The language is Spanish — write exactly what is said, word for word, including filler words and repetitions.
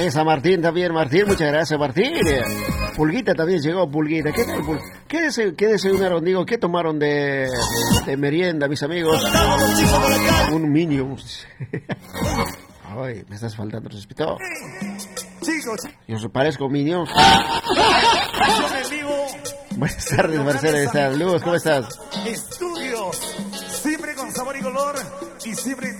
Vanessa Martín también, Martín, muchas gracias, Martín. Pulguita también llegó, Pulguita. ¿Qué tal, Pul- ¿Qué, dese- qué desayunaron, digo? ¿Qué tomaron de, de merienda, mis amigos? Un Minion. Ay, me estás faltando respeto. Yo se parezco Minion. Buenas tardes, Marcela de San Luz, ¿cómo estás? Estudios, siempre con sabor y color y siempre